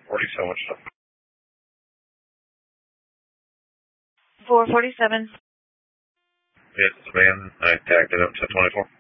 447, what's up? 447. Yes, it's a man. I tagged it up to 24.